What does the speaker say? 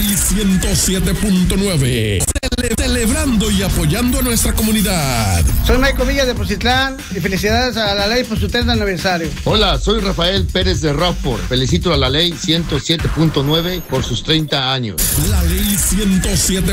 Ley 107.9. Celebrando y apoyando a nuestra comunidad. Soy Michael Villa de Pozitlán y felicidades a la ley por su 30 aniversario. Hola, soy Rafael Pérez de Rockford. Felicito a la ley 107.9 por sus 30 años. La Ley 107.9.